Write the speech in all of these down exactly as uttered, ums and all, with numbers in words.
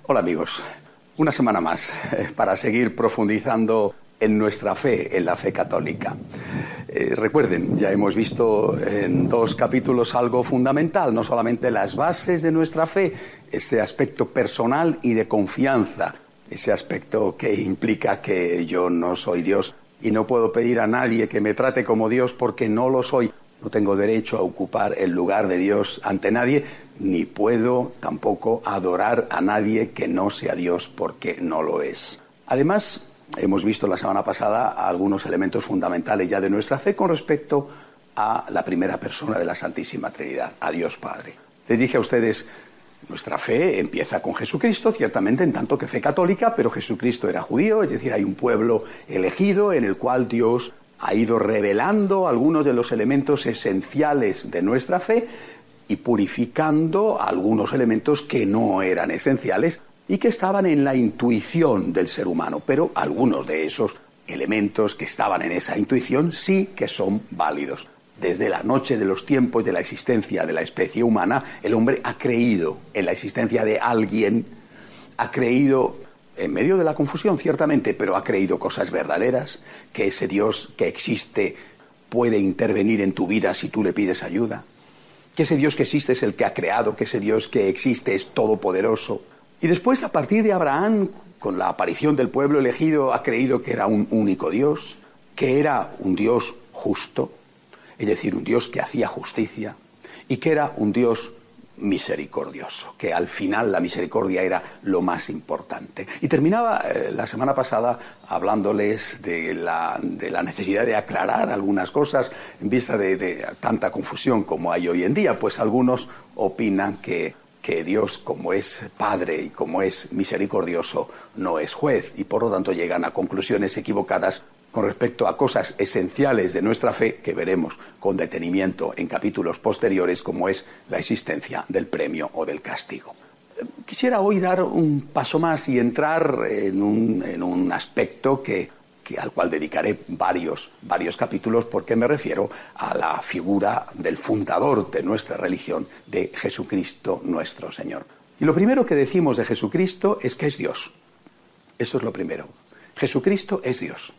Hola amigos, una semana más eh, para seguir profundizando en nuestra fe, en la fe católica. Eh, recuerden, ya hemos visto en dos capítulos algo fundamental, no solamente las bases de nuestra fe, ese aspecto personal y de confianza, ese aspecto que implica que yo no soy Dios y no puedo pedir a nadie que me trate como Dios porque no lo soy. No tengo derecho a ocupar el lugar de Dios ante nadie, ni puedo tampoco adorar a nadie que no sea Dios porque no lo es. Además, hemos visto la semana pasada algunos elementos fundamentales ya de nuestra fe con respecto a la primera persona de la Santísima Trinidad, a Dios Padre. Les dije a ustedes, nuestra fe empieza con Jesucristo, ciertamente en tanto que fe católica, pero Jesucristo era judío, es decir, hay un pueblo elegido en el cual Dios ha ido revelando algunos de los elementos esenciales de nuestra fe y purificando algunos elementos que no eran esenciales y que estaban en la intuición del ser humano. Pero algunos de esos elementos que estaban en esa intuición sí que son válidos. Desde la noche de los tiempos de la existencia de la especie humana, el hombre ha creído en la existencia de alguien, ha creído en medio de la confusión, ciertamente, pero ha creído cosas verdaderas, que ese Dios que existe puede intervenir en tu vida si tú le pides ayuda, que ese Dios que existe es el que ha creado, que ese Dios que existe es todopoderoso. Y después, a partir de Abraham, con la aparición del pueblo elegido, ha creído que era un único Dios, que era un Dios justo, es decir, un Dios que hacía justicia, y que era un Dios misericordioso, que al final la misericordia era lo más importante. Y terminaba eh, la semana pasada hablándoles de la, de la necesidad de aclarar algunas cosas en vista de, de tanta confusión como hay hoy en día, pues algunos opinan que, que Dios, como es Padre y como es misericordioso, no es juez, y por lo tanto llegan a conclusiones equivocadas con respecto a cosas esenciales de nuestra fe que veremos con detenimiento en capítulos posteriores, como es la existencia del premio o del castigo. Quisiera hoy dar un paso más y entrar en un, en un aspecto que, que, al cual dedicaré varios, varios capítulos, porque me refiero a la figura del fundador de nuestra religión, de Jesucristo nuestro Señor. Y lo primero que decimos de Jesucristo es que es Dios. Eso es lo primero. Jesucristo es Dios.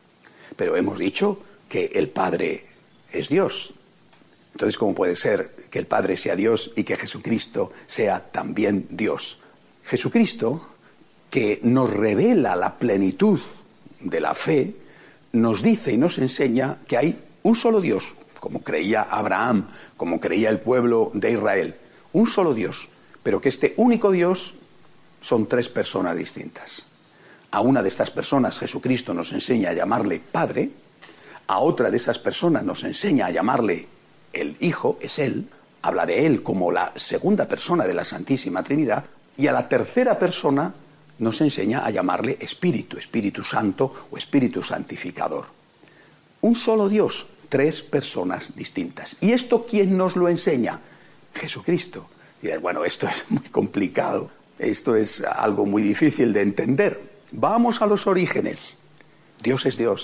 Pero hemos dicho que el Padre es Dios. Entonces, ¿cómo puede ser que el Padre sea Dios y que Jesucristo sea también Dios? Jesucristo, que nos revela la plenitud de la fe, nos dice y nos enseña que hay un solo Dios, como creía Abraham, como creía el pueblo de Israel. Un solo Dios, pero que este único Dios son tres personas distintas. A una de estas personas Jesucristo nos enseña a llamarle Padre, a otra de esas personas nos enseña a llamarle el Hijo, es Él, habla de Él como la segunda persona de la Santísima Trinidad, y a la tercera persona nos enseña a llamarle Espíritu, Espíritu Santo o Espíritu Santificador. Un solo Dios, tres personas distintas. ¿Y esto quién nos lo enseña? Jesucristo. Y bueno, esto es muy complicado, esto es algo muy difícil de entender. Vamos a los orígenes. Dios es Dios.